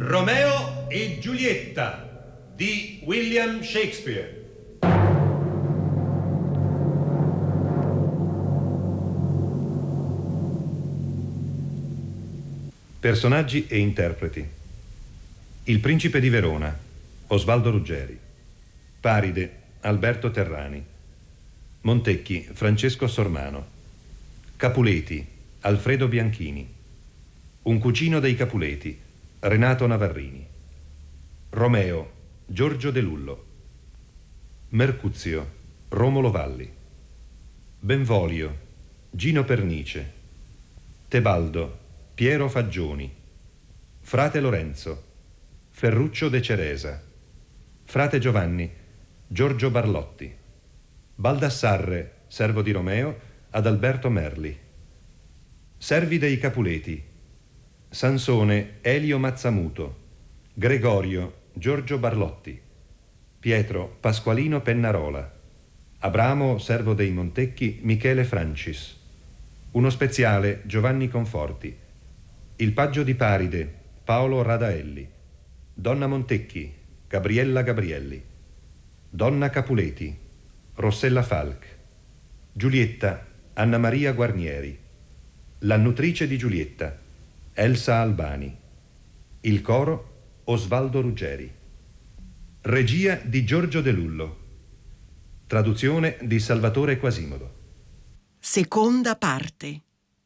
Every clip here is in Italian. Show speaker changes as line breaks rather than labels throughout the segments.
Romeo e Giulietta di William Shakespeare. Personaggi e interpreti: il principe di Verona, Osvaldo Ruggeri; Paride, Alberto Terrani; Montecchi, Francesco Sormano; Capuleti, Alfredo Bianchini; un cugino dei Capuleti, Renato Navarrini; Romeo, Giorgio De Lullo; Mercuzio, Romolo Valli; Benvolio, Gino Pernice; Tebaldo, Piero Faggioni; frate Lorenzo, Ferruccio De Ceresa; frate Giovanni, Giorgio Barlotti; Baldassarre, servo di Romeo, ad Alberto Merli; servi dei Capuleti: Sansone, Elio Mazzamuto; Gregorio, Giorgio Barlotti; Pietro, Pasqualino Pennarola; Abramo, servo dei Montecchi, Michele Francis; uno speziale, Giovanni Conforti; il paggio di Paride, Paolo Radaelli; donna Montecchi, Gabriella Gabrielli; donna Capuleti, Rossella Falk; Giulietta, Anna Maria Guarnieri; la nutrice di Giulietta, Elsa Albani; il coro, Osvaldo Ruggeri; regia di Giorgio De Lullo; traduzione di Salvatore Quasimodo.
Seconda parte.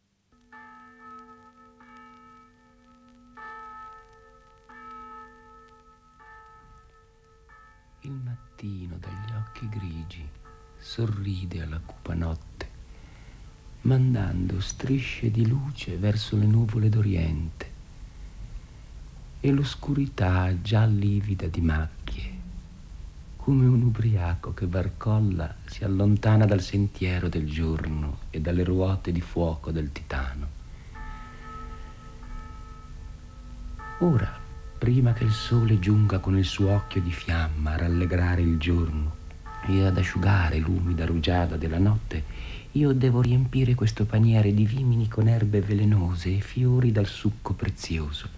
Il mattino dagli occhi grigi sorride alla cupa notte, mandando strisce di luce verso le nuvole d'Oriente, e l'oscurità già livida di macchie, come un ubriaco che barcolla si allontana dal sentiero del giorno e dalle ruote di fuoco del titano. Ora, prima che il sole giunga con il suo occhio di fiamma a rallegrare il giorno e ad asciugare l'umida rugiada della notte, io devo riempire questo paniere di vimini con erbe velenose e fiori dal succo prezioso.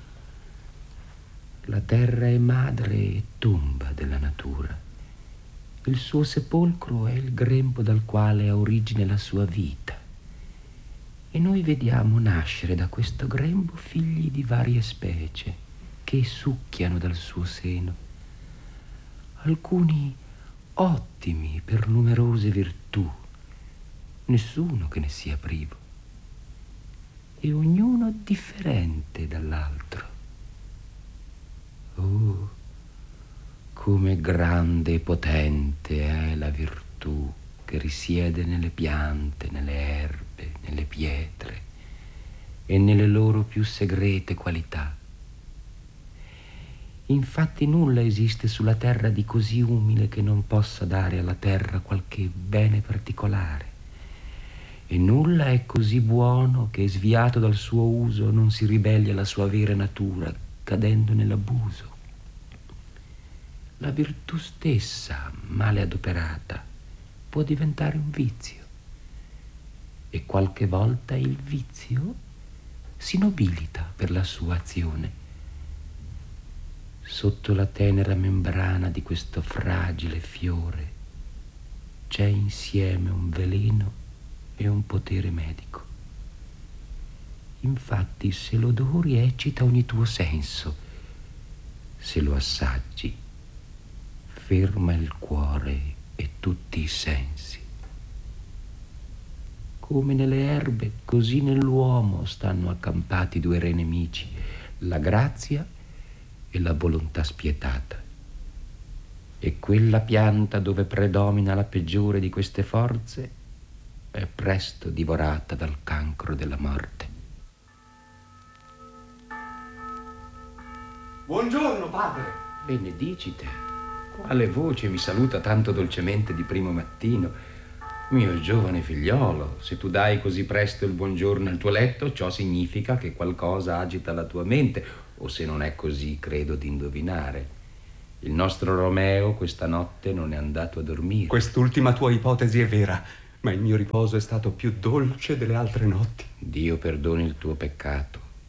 La terra è madre e tomba della natura. Il suo sepolcro è il grembo dal quale ha origine la sua vita. E noi vediamo nascere da questo grembo figli di varie specie che succhiano dal suo seno. Alcuni ottimi per numerose virtù, nessuno che ne sia privo, e ognuno differente dall'altro. Oh, come grande e potente è la virtù che risiede nelle piante, nelle erbe, nelle pietre e nelle loro più segrete qualità. Infatti nulla esiste sulla terra di così umile che non possa dare alla terra qualche bene particolare, e nulla è così buono che, sviato dal suo uso, non si ribelli alla sua vera natura, cadendo nell'abuso. La virtù stessa, male adoperata, può diventare un vizio, e qualche volta il vizio si nobilita per la sua azione. Sotto la tenera membrana di questo fragile fiore c'è insieme un veleno e un potere medico. Infatti, se lo odori eccita ogni tuo senso, se lo assaggi ferma il cuore e tutti i sensi. Come nelle erbe, così nell'uomo stanno accampati due re nemici, la grazia e la volontà spietata. E quella pianta dove predomina la peggiore di queste forze è presto divorata dal cancro della morte.
Buongiorno, padre.
Benedicite. Quale voce mi saluta tanto dolcemente di primo mattino? Mio giovane figliolo, se tu dai così presto il buongiorno al tuo letto, ciò significa che qualcosa agita la tua mente, o se non è così, credo di indovinare. Il nostro Romeo questa notte non è andato a dormire.
Quest'ultima tua ipotesi è vera, ma il mio riposo è stato più dolce delle altre notti.
Dio perdoni il tuo peccato.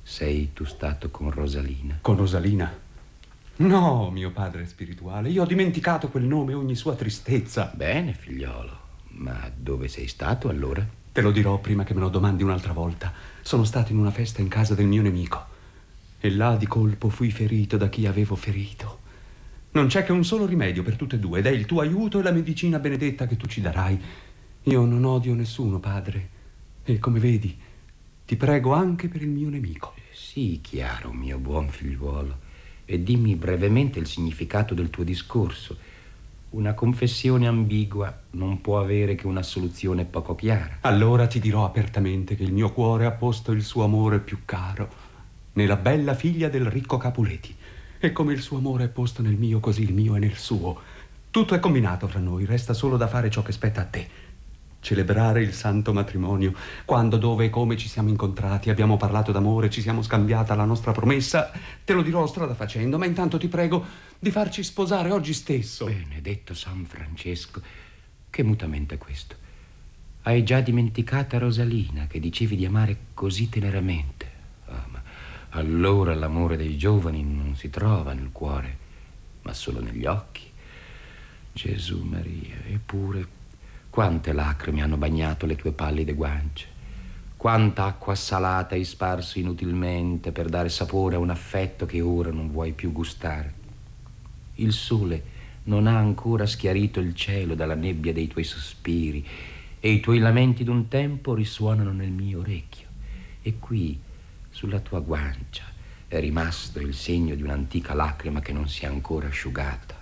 Sei tu stato con Rosalina?
Con Rosalina? No, mio padre spirituale, io ho dimenticato quel nome e ogni sua tristezza.
Bene, figliolo, ma dove sei stato allora?
Te lo dirò prima che me lo domandi un'altra volta. Sono stato in una festa in casa del mio nemico e là di colpo fui ferito da chi avevo ferito. Non c'è che un solo rimedio per tutte e due ed è il tuo aiuto e la medicina benedetta che tu ci darai. Io non odio nessuno, padre, e come vedi ti prego anche per il mio nemico.
Sì, chiaro, mio buon figliuolo. E dimmi brevemente il significato del tuo discorso. Una confessione ambigua non può avere che una soluzione poco chiara.
Allora ti dirò apertamente che il mio cuore ha posto il suo amore più caro nella bella figlia del ricco Capuleti. E come il suo amore è posto nel mio, così il mio è nel suo. Tutto è combinato fra noi, resta solo da fare ciò che spetta a te. Celebrare il santo matrimonio. Quando, dove e come ci siamo incontrati, abbiamo parlato d'amore, ci siamo scambiata la nostra promessa. Te lo dirò strada facendo, ma intanto ti prego di farci sposare oggi stesso.
Benedetto San Francesco, che mutamento è questo? Hai già dimenticata Rosalina, che dicevi di amare così teneramente. Ah, ma allora l'amore dei giovani non si trova nel cuore, ma solo negli occhi. Gesù Maria, eppure quante lacrime hanno bagnato le tue pallide guance, quanta acqua salata hai sparso inutilmente per dare sapore a un affetto che ora non vuoi più gustare. Il sole non ha ancora schiarito il cielo dalla nebbia dei tuoi sospiri e i tuoi lamenti d'un tempo risuonano nel mio orecchio. E qui, sulla tua guancia, è rimasto il segno di un'antica lacrima che non si è ancora asciugata.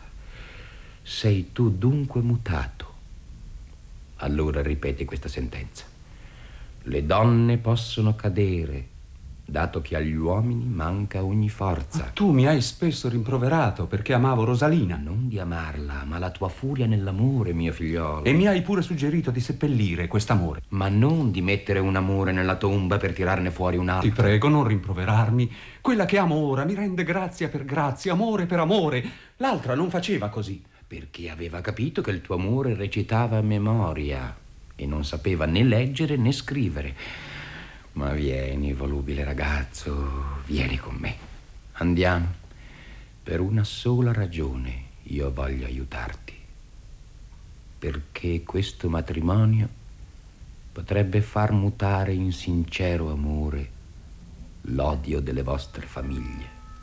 Sei tu dunque mutato. Allora ripeti questa sentenza. Le donne possono cadere, dato che agli uomini manca ogni forza.
Ma tu mi hai spesso rimproverato perché amavo Rosalina.
Non di amarla, ma la tua furia nell'amore, mio figliolo.
E mi hai pure suggerito di seppellire quest'amore.
Ma non di mettere un amore nella tomba per tirarne fuori un altro.
Ti prego, non rimproverarmi. Quella che amo ora mi rende grazia per grazia, amore per amore. L'altra non faceva così.
Perché aveva capito che il tuo amore recitava a memoria e non sapeva né leggere né scrivere. Ma vieni, volubile ragazzo, vieni con me. Andiamo. Per una sola ragione io voglio aiutarti. Perché questo matrimonio potrebbe far mutare in sincero amore l'odio delle vostre famiglie.